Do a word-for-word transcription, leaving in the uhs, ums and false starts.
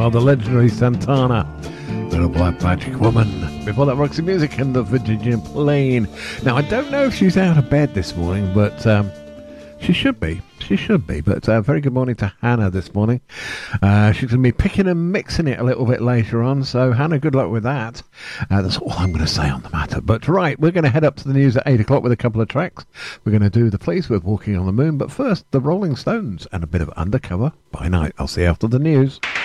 are the legendary Santana, Little Black Magic Woman. Before that, Roxy Music and the Virginia Plain. Now, I don't know if she's out of bed this morning, but um, she should be. She should be. But uh, very good morning to Hannah this morning. Uh, she's going to be picking and mixing it a little bit later on. So, Hannah, good luck with that. Uh, that's all I'm going to say on the matter. But, right, we're going to head up to the news at eight o'clock with a couple of tracks. We're going to do the Police with Walking on the Moon. But first, the Rolling Stones and a bit of Undercover by Night. I'll see you after the news.